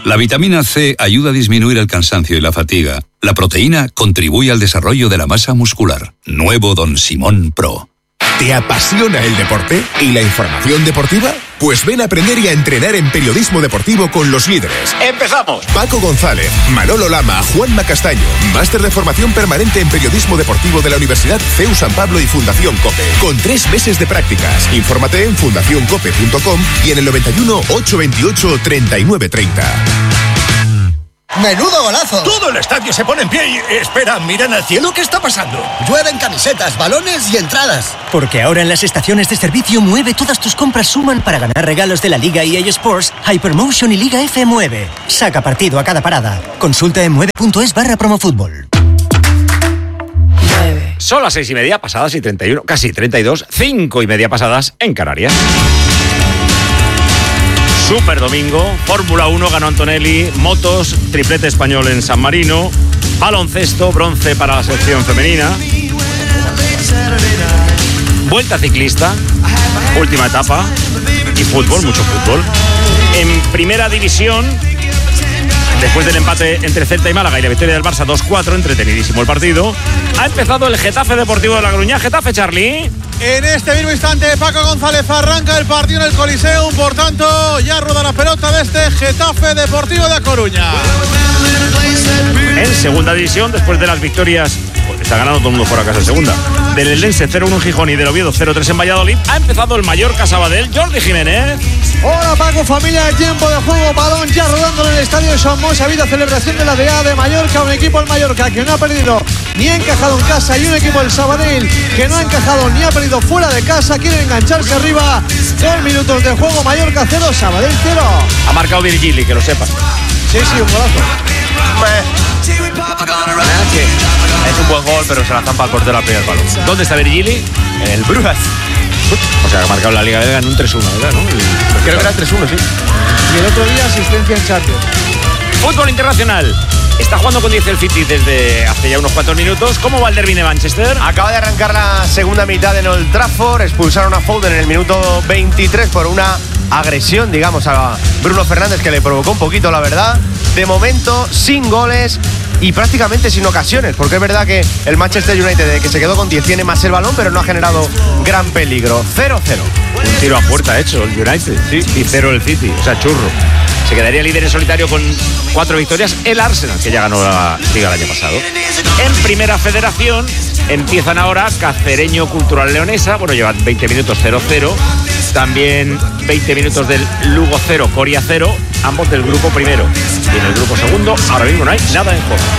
La vitamina C ayuda a disminuir el cansancio y la fatiga. La proteína contribuye al desarrollo de la masa muscular. Nuevo Don Simón Pro. ¿Te apasiona el deporte y la información deportiva? Pues ven a aprender y a entrenar en periodismo deportivo con los líderes. ¡Empezamos! Paco González, Manolo Lama, Juanma Castaño. Máster de formación permanente en periodismo deportivo de la Universidad CEU San Pablo y Fundación COPE. Con 3 meses de prácticas. Infórmate en fundacioncope.com y en el 91 828 3930. ¡Menudo golazo! Todo el estadio se pone en pie y... Espera, miran al cielo, ¿qué está pasando? Llueven camisetas, balones y entradas. Porque ahora en las estaciones de servicio Mueve todas tus compras suman para ganar regalos de la Liga EA Sports, Hypermotion y Liga F Mueve. Saca partido a cada parada. Consulta en mueve.es/promofutbol. Son las 6:30 pasadas y 31, casi 32, 5:30 pasadas en Canarias. Super domingo, Fórmula 1 ganó Antonelli, motos, triplete español en San Marino, baloncesto, bronce para la selección femenina, vuelta ciclista, última etapa y fútbol, mucho fútbol. En primera división, después del empate entre Celta y Málaga y la victoria del Barça 2-4, entretenidísimo el partido, ha empezado el Getafe Deportivo de La Coruña. Getafe, Charlie. En este mismo instante, Paco González, arranca el partido en el Coliseum, por tanto, ya rueda la pelota de este Getafe Deportivo de A Coruña. En segunda división, después de las victorias, pues está ganando todo el mundo fuera a casa en segunda, del Eldense 0-1 en Gijón y del Oviedo 0-3 en Valladolid, ha empezado el Mallorca Sabadell. Jordi Jiménez. Hola Paco, familia, de tiempo de juego, balón ya rodando en el estadio de Somos. Ha habido celebración de la DA de Mallorca, un equipo del Mallorca que no ha perdido ni ha encajado en casa, y un equipo del Sabadell que no ha encajado ni ha perdido fuera de casa. Quiere engancharse arriba. 2 minutos de juego, Mallorca 0, Sabadell 0. Ha marcado Virgili, que lo sepas. Sí, un golazo. Es un buen gol, pero se la zampa al portero al primer balón. ¿Dónde está Virgili? En el Brujas. O sea, ha marcado la Liga Belga en un 3-1, ¿verdad? ¿No? Creo que era 3-1, sí. Y el otro día asistencia en Champions. Fútbol internacional. Está jugando con 10 el City desde hace ya unos cuantos minutos. ¿Cómo va el derbi de Manchester? Acaba de arrancar la segunda mitad en Old Trafford. Expulsaron a Foden en el minuto 23 por una agresión, digamos, a Bruno Fernández, que le provocó un poquito, la verdad. De momento, sin goles y prácticamente sin ocasiones, porque es verdad que el Manchester United, que se quedó con 10, tiene más el balón, pero no ha generado gran peligro. 0-0. Un tiro a puerta hecho el United, sí, y 0 el City, o sea, churro. Se quedaría líder en solitario con 4 victorias el Arsenal, que ya ganó la Liga el año pasado. En Primera Federación empiezan ahora Cacereño Cultural Leonesa, bueno, llevan 20 minutos 0-0, también 20 minutos del Lugo 0, Coria 0, ambos del grupo primero. Y en el grupo segundo, ahora mismo no hay nada en juego.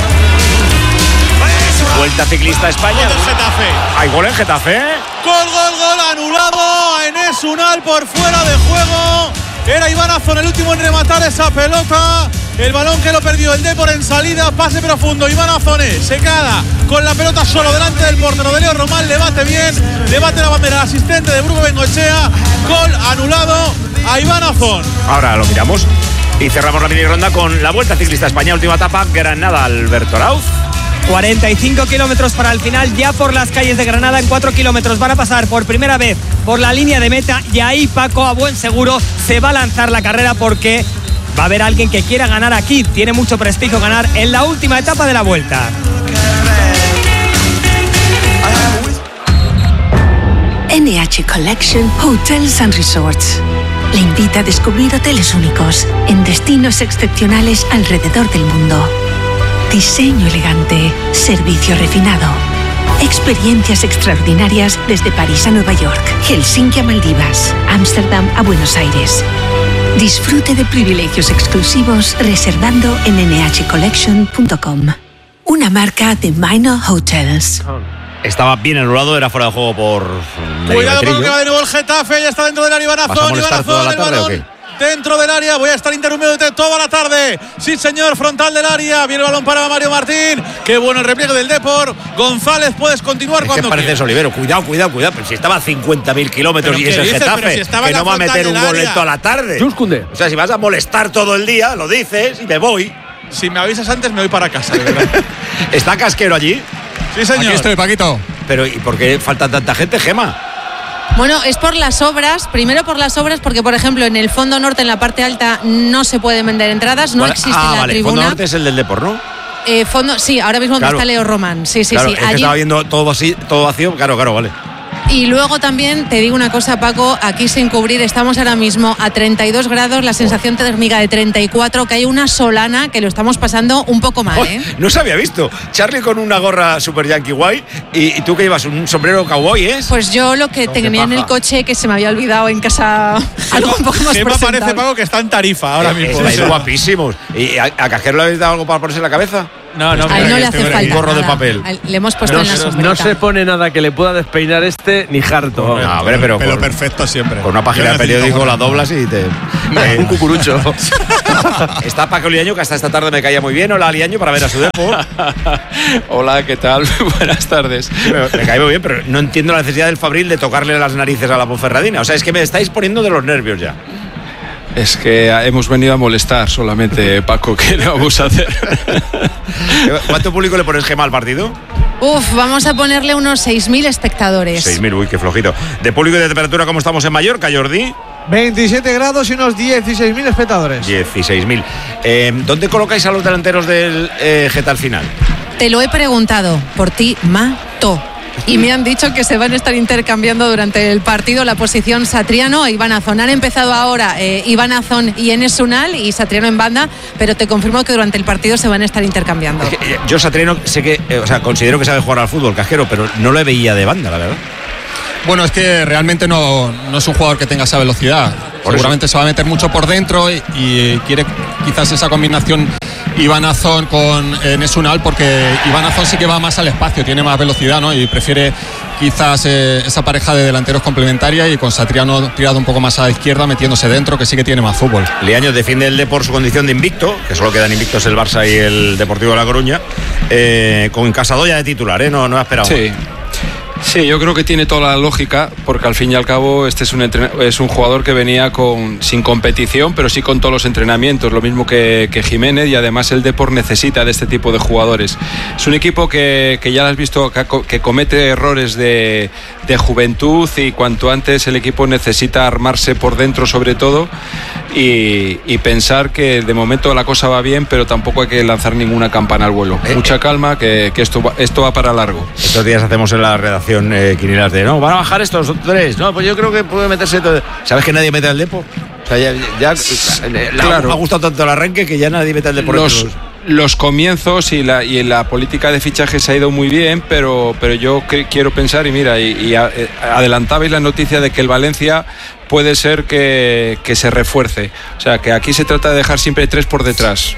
Vuelta ciclista a España. ¿Hay gol en Getafe? Gol, anulado a Enes Unal por fuera de juego. Era Iván Azón el último en rematar esa pelota. El balón que lo perdió el Depor en salida, pase profundo. Iván Azone se queda con la pelota solo delante del portero de Leo Román. Le bate bien, le bate la bandera al asistente de Bruno Bengoechea. Gol anulado a Iván Azón. Ahora lo miramos y cerramos la mini ronda con la Vuelta Ciclista a España, última etapa, Granada, Alberto Arauz. 45 kilómetros para el final, ya por las calles de Granada. En 4 kilómetros van a pasar por primera vez por la línea de meta, y ahí Paco, a buen seguro, se va a lanzar la carrera, porque va a haber alguien que quiera ganar aquí. Tiene mucho prestigio ganar en la última etapa de la Vuelta. NH Collection Hotels and Resorts le invita a descubrir hoteles únicos en destinos excepcionales alrededor del mundo. Diseño elegante, servicio refinado, experiencias extraordinarias desde París a Nueva York, Helsinki a Maldivas, Ámsterdam a Buenos Aires. Disfrute de privilegios exclusivos reservando en nhcollection.com. Una marca de Minor Hotels. Estaba bien anulado, era fuera de juego por... Cuidado con lo que va de nuevo el Getafe, ya está dentro del área Iván Azón. ¿Vas a molestar toda la tarde o qué? Dentro del área, voy a estar interrumpiendo toda la tarde. Sí, señor, frontal del área. Viene el balón para Mario Martín. Qué bueno el repliegue del Depor. González, puedes continuar cuando quieras. ¿Qué pareces, Olivero? Cuidado. Pero si estaba a 50.000 kilómetros y es el Getafe, que no va a meter un gol en toda la tarde. O sea, si vas a molestar todo el día, lo dices y me voy. Si me avisas antes, me voy para casa, de verdad. ¿Está Casquero allí? Sí, señor. Aquí estoy, Paquito. Pero ¿y por qué falta tanta gente, Gema? Bueno, es por las obras. Primero por las obras, porque por ejemplo en el fondo norte, en la parte alta, no se pueden vender entradas, no existe la tribuna. El fondo norte es el del Depor, ¿no? Sí, ahora mismo donde está Leo Román. Sí. Es que estaba viendo todo así, todo vacío. Claro, vale. Y luego también te digo una cosa, Paco, aquí sin cubrir, estamos ahora mismo a 32 grados, la sensación térmica de 34, que hay una solana que lo estamos pasando un poco mal, ¿eh? No se había visto. Charlie con una gorra super yankee guay y tú que llevas un sombrero cowboy, ¿eh? Pues yo lo que tenía en el coche, que se me había olvidado en casa, algo un poco más presentable. Me parece, Paco, que está en Tarifa ahora mismo. Es guapísimos. ¿Y a Cajero le habéis dado algo para ponerse en la cabeza? No, a él no le hace falta un gorro nada. de papel. Le hemos puesto en la sombrita. No se pone nada que le pueda despeinar ni harto. No, hombre, pero perfecto siempre. Con una página de periódico la doblas y te... un cucurucho. Está Paco Liaño, que hasta esta tarde me caía muy bien. Hola, Liaño, para ver a su Depor. Hola, ¿qué tal? Buenas tardes. Me cae muy bien, pero no entiendo la necesidad del Fabril de tocarle las narices a la Ponferradina. O sea, es que me estáis poniendo de los nervios ya. Es que hemos venido a molestar solamente, Paco. ¿Qué le vamos a hacer? ¿Cuánto público le pones Gema al partido? Vamos a ponerle unos 6.000 espectadores. 6.000, uy, qué flojito. ¿De público y de temperatura cómo estamos en Mallorca, Jordi? 27 grados y unos 16.000 espectadores. 16.000. ¿Dónde colocáis a los delanteros del Geta al final? Te lo he preguntado por ti, Mato. Y me han dicho que se van a estar intercambiando durante el partido la posición Satriano e Iván Azón. Han empezado ahora Iván Azón y Enes Unal y Satriano en banda, pero te confirmo que durante el partido se van a estar intercambiando. Yo Satriano sé que, considero que sabe jugar al fútbol, Cajero, pero no lo veía de banda, la verdad. Bueno, es que realmente no es un jugador que tenga esa velocidad. Seguramente se va a meter mucho por dentro y quiere quizás esa combinación Iván Azón con Enes Unal, porque Iván Azón sí que va más al espacio, tiene más velocidad, ¿no? Y prefiere quizás esa pareja de delanteros complementaria, y con Satriano tirado un poco más a la izquierda, metiéndose dentro, que sí que tiene más fútbol. Liaño defiende el Depor su condición de invicto, que solo quedan invictos el Barça y el Deportivo de La Coruña, con Casadoya de titular, no ha esperado. Sí, yo creo que tiene toda la lógica, porque al fin y al cabo este es un jugador que venía sin competición, pero sí con todos los entrenamientos, lo mismo que Jiménez, y además el Depor necesita de este tipo de jugadores. Es un equipo que ya lo has visto, que comete errores de juventud, y cuanto antes el equipo necesita armarse por dentro sobre todo, y pensar que de momento la cosa va bien, pero tampoco hay que lanzar ninguna campana al vuelo. Mucha calma, que esto va para largo. Estos días hacemos en la redacción quinielas de, no, van a bajar estos tres, no, pues yo creo que puede meterse todo. ¿Sabes que nadie mete al Depor? O sea, ya claro. Me ha gustado tanto el arranque que ya nadie mete al Depor. Los comienzos y la política de fichaje se ha ido muy bien, pero yo quiero pensar, y mira, adelantabais la noticia de que el Valencia puede ser que se refuerce. O sea, que aquí se trata de dejar siempre tres por detrás.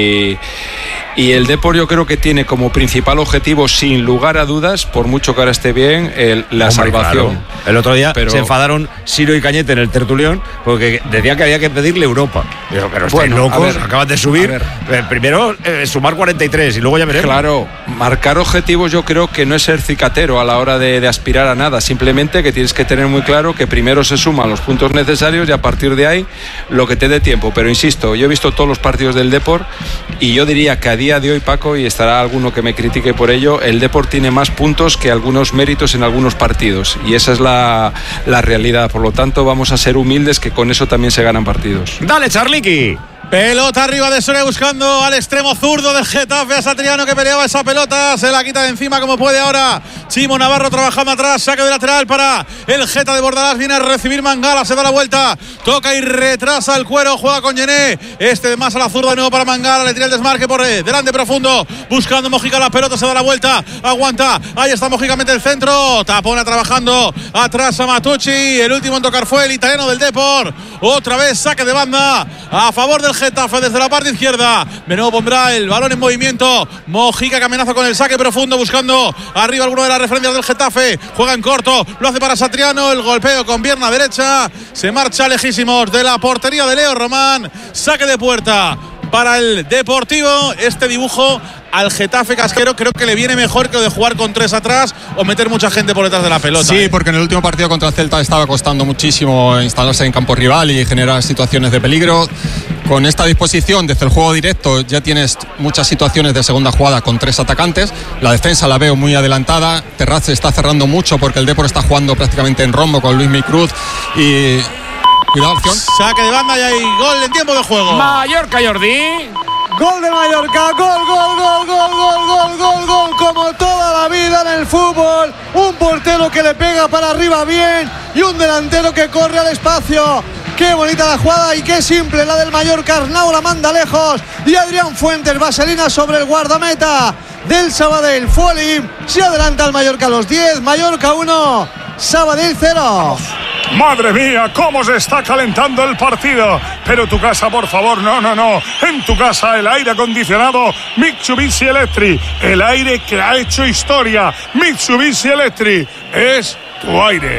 Y el Depor yo creo que tiene como principal objetivo, sin lugar a dudas, por mucho que ahora esté bien, la salvación. Claro. El otro día se enfadaron Siro y Cañete en el tertulión porque decían que había que pedirle Europa. Pero estáis locos, acaban de subir. Primero sumar 43 y luego ya veremos. Claro, marcar objetivos yo creo que no es ser cicatero a la hora de aspirar a nada. Simplemente que tienes que tener muy claro que primero se suman los puntos necesarios y a partir de ahí lo que te dé tiempo. Pero insisto, yo he visto todos los partidos del Depor y yo diría que a día de hoy, Paco, y estará alguno que me critique por ello, el Depor tiene más puntos que algunos méritos en algunos partidos, y esa es la realidad. Por lo tanto, vamos a ser humildes, que con eso también se ganan partidos. Dale, Charliqui. Pelota arriba de Soria, buscando al extremo zurdo del Getafe, a Satriano, que peleaba esa pelota, se la quita de encima como puede ahora Chimo Navarro, trabajando atrás, saque de lateral para el Geta de Bordalás, viene a recibir Mangala, se da la vuelta, toca y retrasa el cuero, juega con Yené, de más a la zurda de nuevo para Mangala, le tira el desmarque por delante profundo, buscando Mojica la pelota, se da la vuelta, aguanta, ahí está Mojica, mete el centro, Tapona trabajando atrás a Matucci, el último en tocar fue el italiano del Depor, otra vez saque de banda a favor del Getafe desde la parte izquierda. De nuevo pondrá el balón en movimiento Mojica, que amenaza con el saque profundo, buscando arriba alguno de las referencias del Getafe. Juega en corto, lo hace para Satriano, el golpeo con pierna derecha, se marcha lejísimos de la portería de Leo Román. Saque de puerta para el Deportivo. Este dibujo al Getafe casquero creo que le viene mejor que lo de jugar con 3 atrás o meter mucha gente por detrás de la pelota. Sí, porque en el último partido contra el Celta estaba costando muchísimo instalarse en campo rival y generar situaciones de peligro. Con esta disposición desde el juego directo ya tienes muchas situaciones de segunda jugada con 3 atacantes. La defensa la veo muy adelantada. Terraz se está cerrando mucho porque el Depor está jugando prácticamente en rombo con Luismi Cruz y... Cuidado, acción. Saque de banda y hay gol en tiempo de juego. Mallorca, Jordi. Gol de Mallorca, gol, como toda la vida en el fútbol. Un portero que le pega para arriba bien y un delantero que corre al espacio. Qué bonita la jugada y qué simple la del Mallorca. Arnau la manda lejos y Adrián Fuentes, vaselina sobre el guardameta del Sabadell. Foley se adelanta al Mallorca a los 10, Mallorca 1, Sabadell 0. Madre mía, cómo se está calentando el partido. Pero tu casa, por favor, no. En tu casa el aire acondicionado Mitsubishi Electric. El aire que ha hecho historia. Mitsubishi Electric es tu aire.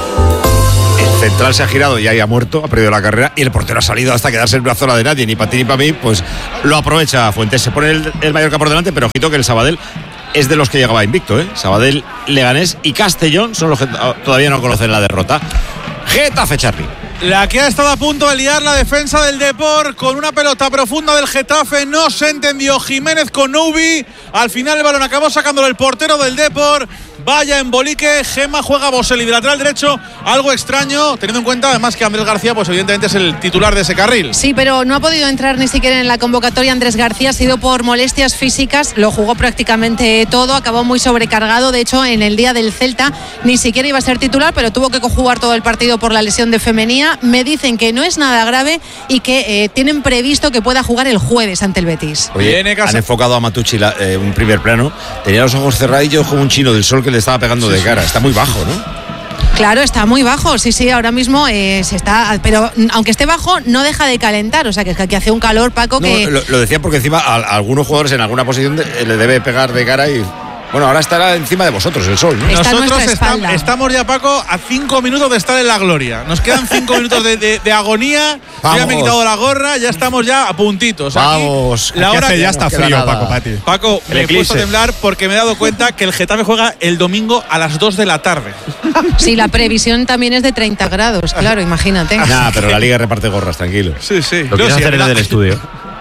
El central se ha girado y ahí ha muerto, ha perdido la carrera y el portero ha salido hasta quedarse en una zona de nadie, ni para ti ni para mí, pues lo aprovecha Fuentes. Se pone el Mallorca por delante, pero ojito que el Sabadell es de los que llegaba invicto, ¿eh? Sabadell, Leganés y Castellón son los que todavía no conocen la derrota. Getafe, Charly. La que ha estado a punto de liar la defensa del Depor con una pelota profunda del Getafe. No se entendió Jiménez con Noubi. Al final el balón acabó sacándolo el portero del Depor. Vaya embolique, Gema juega Boselli de lateral derecho, algo extraño, teniendo en cuenta además que Andrés García pues evidentemente es el titular de ese carril. Sí, pero no ha podido entrar ni siquiera en la convocatoria Andrés García, ha sido por molestias físicas, lo jugó prácticamente todo, acabó muy sobrecargado, de hecho en el día del Celta ni siquiera iba a ser titular, pero tuvo que jugar todo el partido por la lesión de Femenía. Me dicen que no es nada grave y que tienen previsto que pueda jugar el jueves ante el Betis. Oye, han enfocado a Matucci un primer plano, tenía los ojos cerradillos como un chino del sol que le estaba pegando de cara, está muy bajo, ¿no? Claro, está muy bajo, sí, ahora mismo se está, pero aunque esté bajo no deja de calentar, o sea que aquí hace un calor, Paco, no, que... Lo decía porque encima a algunos jugadores en alguna posición le debe pegar de cara y... Bueno, ahora estará encima de vosotros el sol, ¿no? Nosotros estamos ya, Paco, a 5 minutos de estar en la gloria. Nos quedan 5 minutos de agonía. Yo ya me he quitado la gorra, ya estamos ya a puntitos. Vamos, la hora ya está frío, Paco, para ti. Paco, me he puesto a temblar porque me he dado cuenta que el Getafe juega el domingo a las 2 de la tarde. Sí, la previsión también es de 30 grados, claro, imagínate. Nah, pero la Liga reparte gorras, tranquilo. Sí. Lo quieres hacer desde el estudio.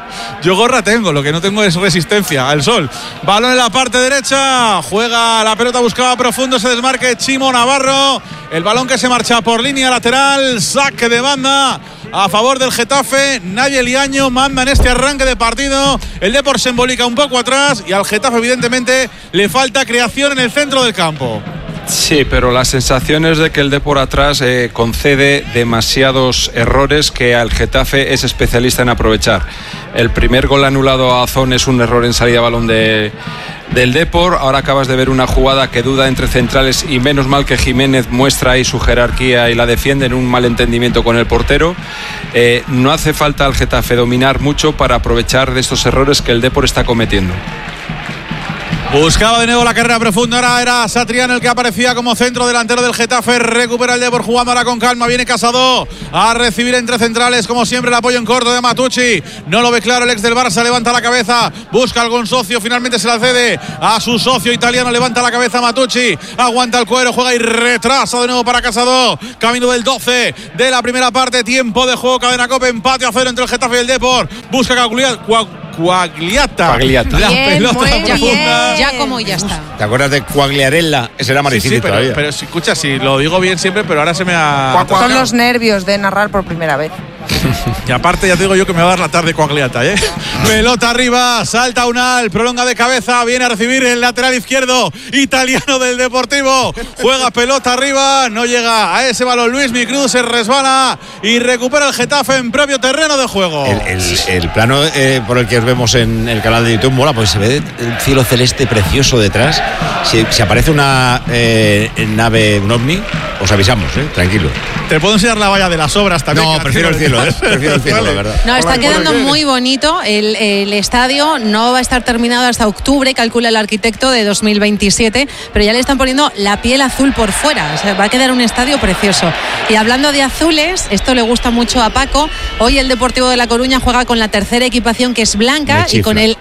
Yo gorra tengo, lo que no tengo es resistencia al sol. Balón en la parte derecha, juega la pelota, buscaba profundo, se desmarque Chimo Navarro. El balón que se marcha por línea lateral, saque de banda a favor del Getafe. Nadie Liaño manda en este arranque de partido. El Depor se embolica un poco atrás y al Getafe evidentemente le falta creación en el centro del campo. Sí, pero la sensación es de que el Depor atrás concede demasiados errores que al Getafe es especialista en aprovechar. El primer gol anulado a Azón es un error en salida de balón del Depor. Ahora acabas de ver una jugada que duda entre centrales y menos mal que Jiménez muestra ahí su jerarquía y la defiende en un mal entendimiento con el portero. No hace falta al Getafe dominar mucho para aprovechar de estos errores que el Depor está cometiendo. Buscaba de nuevo la carrera profunda, ahora era Satriano el que aparecía como centro delantero del Getafe. Recupera el Depor jugando ahora con calma, viene Casado a recibir entre centrales, como siempre el apoyo en corto de Matucci, no lo ve claro el ex del Barça, levanta la cabeza, busca algún socio, finalmente se la cede a su socio italiano, levanta la cabeza Matucci, aguanta el cuero, juega y retrasa de nuevo para Casado, camino del 12 de la primera parte, tiempo de juego, cadena Cope, empate a 0 entre el Getafe y el Depor, busca Quagliata. La pelota profunda. Ya como ya está. ¿Te acuerdas de Quagliarella? Ese era más difícil todavía. Pero escucha, si lo digo bien siempre, pero ahora se me ha... Son los nervios de narrar por primera vez. Y aparte ya te digo yo que me va a dar la tarde Quagliata, ¿eh? Pelota arriba, salta Unal, prolonga de cabeza, viene a recibir el lateral izquierdo italiano del Deportivo. Juega pelota arriba, no llega a ese balón Luismi Cruz, se resbala y recupera el Getafe en propio terreno de juego. El plano por el que os vemos en el canal de YouTube mola, porque se ve el cielo celeste precioso detrás. Si aparece una nave, un ovni, os avisamos, tranquilo. Te puedo enseñar la valla de las obras también. No, prefiero el cielo, prefiero el cielo, la verdad. No, está quedando muy bonito. El estadio no va a estar terminado hasta octubre, calcula el arquitecto, de 2027, pero ya le están poniendo la piel azul por fuera. O sea, va a quedar un estadio precioso. Y hablando de azules, esto le gusta mucho a Paco. Hoy el Deportivo de La Coruña juega con la tercera equipación, que es blanca, y con el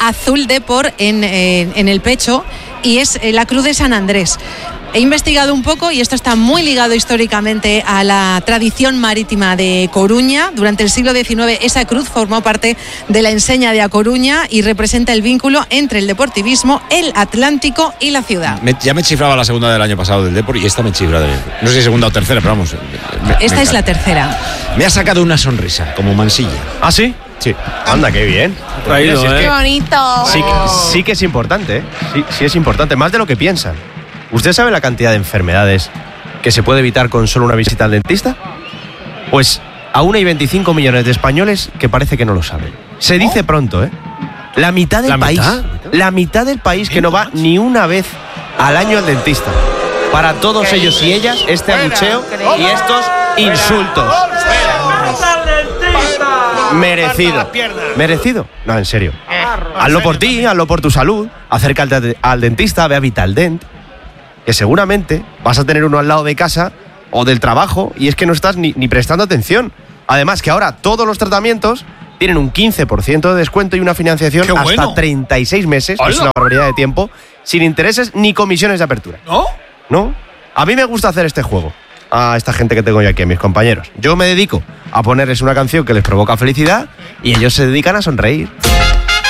azul Depor en el pecho y es la cruz de San Andrés. He investigado un poco y esto está muy ligado históricamente a la tradición marítima de Coruña. Durante el siglo XIX esa cruz formó parte de la enseña de A Coruña y representa el vínculo entre el deportivismo, el Atlántico y la ciudad. Ya me chifraba la segunda del año pasado del Depor y esta me chifra no sé si segunda o tercera, pero vamos. Esta es la tercera. Me ha sacado una sonrisa, como Mansilla. ¿Ah, sí? Sí. Anda, qué bien. Traído, ¡Qué bonito! Sí que es importante, ¿eh? Sí es importante, más de lo que piensan. ¿Usted sabe la cantidad de enfermedades que se puede evitar con solo una visita al dentista? Pues aún hay 25 millones de españoles que parece que no lo saben. Se dice pronto, ¿eh? La mitad del país. La mitad del país que no va ni una vez al año al dentista. Para todos ellos y ellas, este abucheo y estos insultos. Merecido. No, en serio. Hazlo por ti, hazlo por tu salud. Acércate al dentista, ve a Vitaldent, que seguramente vas a tener uno al lado de casa o del trabajo y es que no estás ni prestando atención. Además que ahora todos los tratamientos tienen un 15% de descuento y una financiación hasta 36 meses, que es una barbaridad de tiempo, sin intereses ni comisiones de apertura. ¿No? A mí me gusta hacer este juego. A esta gente que tengo yo aquí, a mis compañeros. Yo me dedico a ponerles una canción que les provoca felicidad y ellos se dedican a sonreír.